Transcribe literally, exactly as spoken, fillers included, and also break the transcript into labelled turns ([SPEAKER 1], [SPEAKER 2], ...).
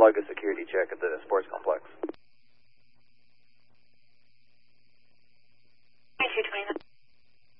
[SPEAKER 1] log a security check at the sports complex.